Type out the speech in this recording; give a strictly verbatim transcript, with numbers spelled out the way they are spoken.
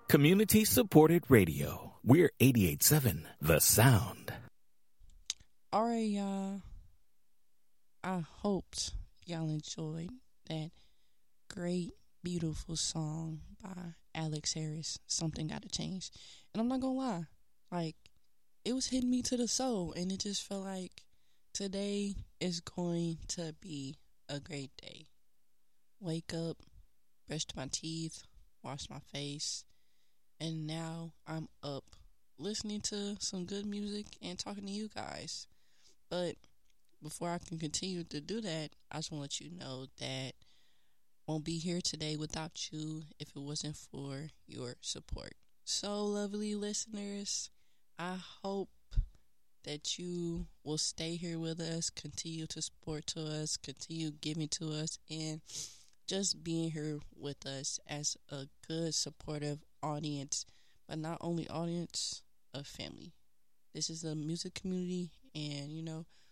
Community supported radio. We're eighty-eight point seven The Sound. All right, y'all. I hoped y'all enjoyed that great, beautiful song by Alex Harris, Something Gotta Change. And I'm not gonna lie, like, it was hitting me to the soul, and it just felt like today is going to be a great day. Wake up, brushed my teeth, washed my face, and now I'm up listening to some good music and talking to you guys. But before I can continue to do that, I just want to let you know that I won't be here today without you if it wasn't for your support. So, lovely listeners, I hope that you will stay here with us, continue to support to us, continue giving to us, and just being here with us as a good, supportive audience, but not only audience, a family. This is a music community, and, you know,